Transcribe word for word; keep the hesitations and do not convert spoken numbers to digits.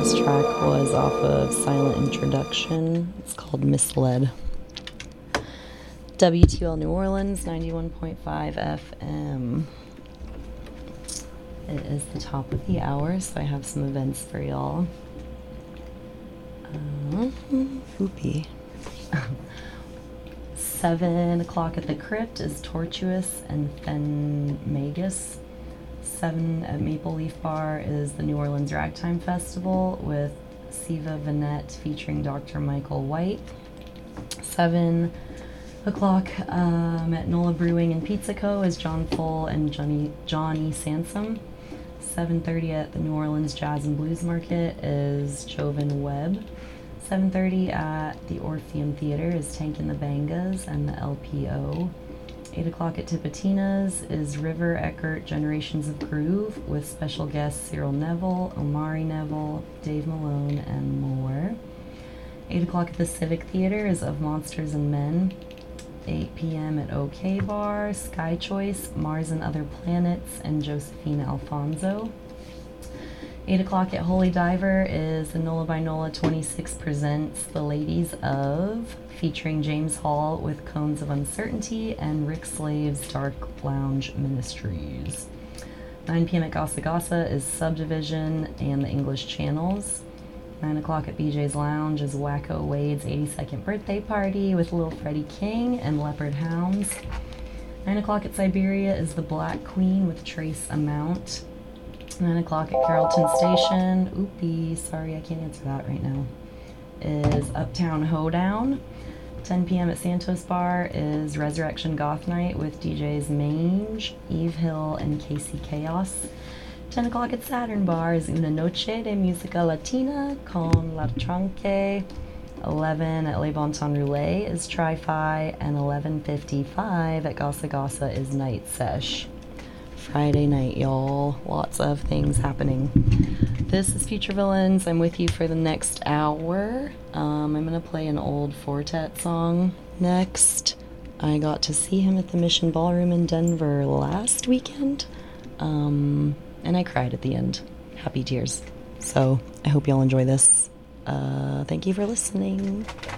last track was off of Silent Introduction. It's called Misled. W T L New Orleans, ninety-one point five F M. It is the top of the hour, so I have some events for y'all. Uh, Oopie. Seven o'clock at the Crypt is Tortuous and Fen Magus. Seven at Maple Leaf Bar is the New Orleans Ragtime Festival with Siva Vanette featuring Doctor Michael White. Seven o'clock um, at Nola Brewing and Pizza Co. is John Full and Johnny Johnny Sansom. seven thirty at the New Orleans Jazz and Blues Market is Jovan Webb. seven thirty at the Orpheum Theater is Tank and the Bangas and the L P O. eight o'clock at Tipitina's is River Eckert Generations of Groove with special guests Cyril Neville, Omari Neville, Dave Malone, and more. eight o'clock at the Civic Theater is Of Monsters and Men. eight p.m. at OK Bar, Sky Choice, Mars and Other Planets, and Josephine Alfonso. eight o'clock at Holy Diver is the Nola by Nola twenty-six presents The Ladies of, featuring James Hall with Cones of Uncertainty and Rick Slave's Dark Lounge Ministries. nine p.m. at Gasa Gasa is Subdivision and the English Channels. nine o'clock at B J's Lounge is Wacko Wade's eighty-second birthday party with Lil Freddie King and Leopard Hounds. nine o'clock at Siberia is The Black Queen with Trace Amount. nine o'clock at Carrollton Station, oopie, sorry I can't answer that right now, is Uptown Hoedown. ten p.m. at Santos Bar is Resurrection Goth Night with D Js Mange, Eve Hill, and Casey Chaos. ten o'clock at Saturn Bar is Una Noche de Música Latina con La Tranque. eleven at Le Bon Temps Roulette is Tri-Fi, and eleven fifty-five at Gasa Gasa is Night Sesh. Friday night, y'all. Lots of things happening. This is Future Villains. I'm with you for the next hour. Um, I'm going to play an old Fortet song next. I got to see him at the Mission Ballroom in Denver last weekend. Um... And I cried at the end. Happy tears. So I hope y'all enjoy this. Uh, thank you for listening.